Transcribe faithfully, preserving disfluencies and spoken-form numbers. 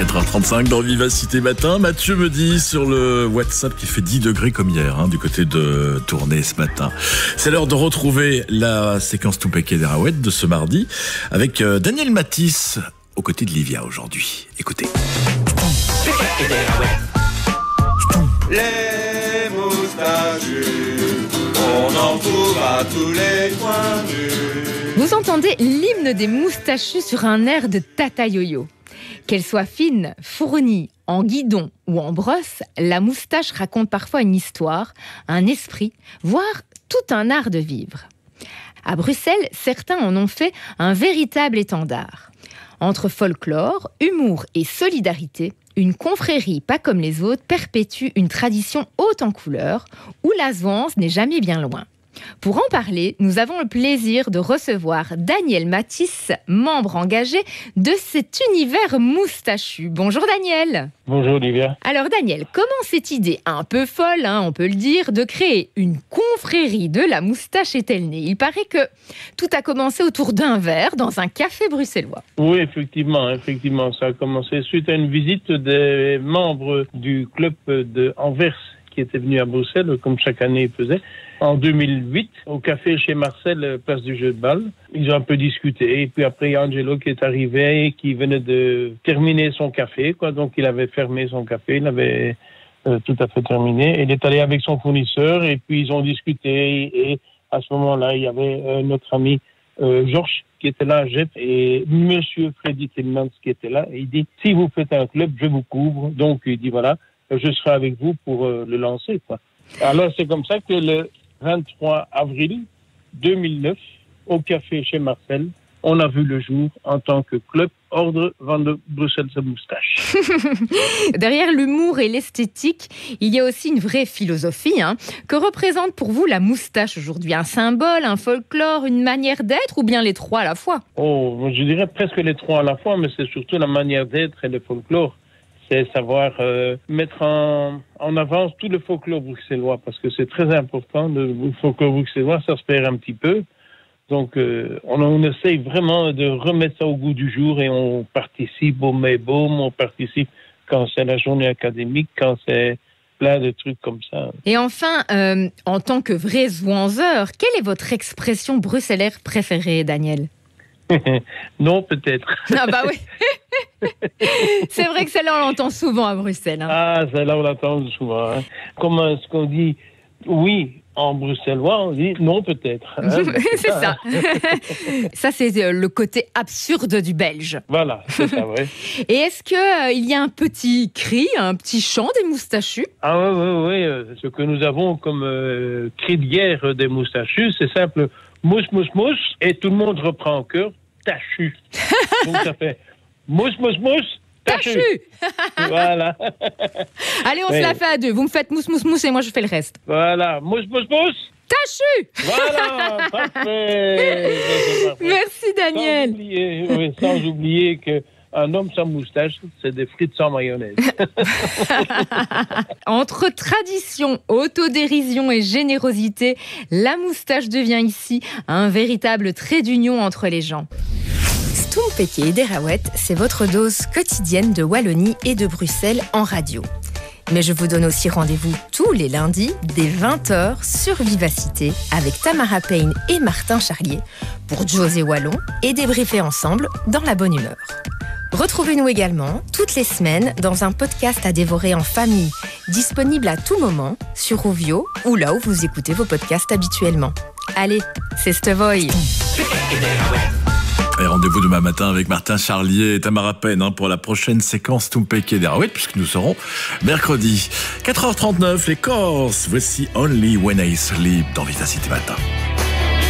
quatre heures trente-cinq dans Vivacité Matin. Mathieu me dit sur le WhatsApp qu'il fait dix degrés comme hier, hein, du côté de Tournai ce matin. C'est l'heure de retrouver la séquence Toupeke des Raouettes de ce mardi avec euh, Daniel Matisse aux côtés de Livia aujourd'hui. Écoutez. Les moustachus, on en trouve à tous les coins du... Vous entendez l'hymne des moustachus sur un air de Tata Yo-Yo. Qu'elle soit fine, fournie, en guidon ou en brosse, la moustache raconte parfois une histoire, un esprit, voire tout un art de vivre. À Bruxelles, certains en ont fait un véritable étendard. Entre folklore, humour et solidarité, une confrérie pas comme les autres perpétue une tradition haute en couleurs où la zouance n'est jamais bien loin. Pour en parler, nous avons le plaisir de recevoir Daniel Matisse, membre engagé de cet univers moustachu. Bonjour Daniel. Bonjour Olivia. Alors Daniel, comment cette idée un peu folle, hein, on peut le dire, de créer une confrérie de la moustache est-elle née ? Il paraît que tout a commencé autour d'un verre dans un café bruxellois. Oui, effectivement, effectivement, ça a commencé suite à une visite des membres du club de Anvers qui étaient venus à Bruxelles, comme chaque année ils faisaient. En deux mille huit, au café chez Marcel, place du jeu de balle. Ils ont un peu discuté. Et puis après, il y a Angelo qui est arrivé et qui venait de terminer son café, quoi. Donc, il avait fermé son café. Il avait euh, tout à fait terminé. Il est allé avec son fournisseur et puis ils ont discuté. Et à ce moment-là, il y avait euh, notre ami euh, Georges qui était là, Jeff, et monsieur Freddy Tillmans qui était là. Et il dit, si vous faites un club, je vous couvre. Donc, il dit, voilà, je serai avec vous pour euh, le lancer, quoi. Alors, c'est comme ça que le vingt-trois avril deux mille neuf, au café chez Marcel, on a vu le jour en tant que club Ordre van de Bruxelles Moustache. Derrière l'humour et l'esthétique, il y a aussi une vraie philosophie. Hein. Que représente pour vous la moustache aujourd'hui ? Un symbole, un folklore, une manière d'être ou bien les trois à la fois ? Oh, je dirais presque les trois à la fois, mais c'est surtout la manière d'être et le folklore. C'est savoir euh, mettre en, en avance tout le folklore bruxellois, parce que c'est très important. Le folklore bruxellois, ça se perd un petit peu. Donc, euh, on, on essaye vraiment de remettre ça au goût du jour et on participe au Maybaume, on participe quand c'est la journée académique, quand c'est plein de trucs comme ça. Et enfin, euh, en tant que vrai zouanzeur, quelle est votre expression bruxellaire préférée, Daniel ? Non, peut-être. Ah bah oui. C'est vrai que celle-là, on l'entend souvent à Bruxelles. Hein. Ah, celle-là, on l'entend souvent. Hein. Comme est-ce qu'on dit oui en bruxellois, on dit non, peut-être. Hein. C'est ça. Ça, c'est le côté absurde du belge. Voilà, c'est ça, oui. Et est-ce qu'il euh, y a un petit cri, un petit chant des moustachus ? Ah oui, oui, oui. Ce que nous avons comme euh, cri de guerre des moustachus, c'est simple. Mousse, mousse, mousse. Et tout le monde reprend en chœur. Tachu. Donc ça fait mousse, mousse, mousse, tachu. Voilà. Allez, on ouais. se la fait à deux. Vous me faites mousse, mousse, mousse et moi je fais le reste. Voilà. Mousse, mousse, mousse. Tachu. Voilà. Parfait. Merci Daniel. Sans oublier, oui, sans oublier que un homme sans moustache, c'est des frites sans mayonnaise. Entre tradition, autodérision et générosité, la moustache devient ici un véritable trait d'union entre les gens. Toupeke des Raouettes, c'est votre dose quotidienne de Wallonie et de Bruxelles en radio. Mais je vous donne aussi rendez-vous tous les lundis dès vingt heures sur Vivacité avec Tamara Payne et Martin Charlier pour José Wallon et débriefer ensemble dans la bonne humeur. Retrouvez-nous également toutes les semaines dans un podcast à dévorer en famille, disponible à tout moment sur Rovio ou là où vous écoutez vos podcasts habituellement. Allez, c'est Stevoy. Et rendez-vous demain matin avec Martin Charlier et Tamara Payne hein, pour la prochaine séquence Toupeke des Raouettes, puisque nous serons mercredi. quatre heures trente-neuf, les Corses. Voici Only When I Sleep dans Vivacité Matin.